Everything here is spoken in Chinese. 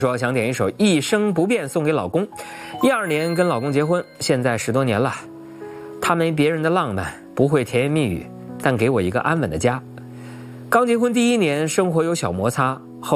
说想点一首《一生不变》送给老公。12年跟老公结婚，现在10多年了。他没别人的浪漫，不会甜言蜜语，但给我一个安稳的家。刚结婚第1年，生活有小摩擦，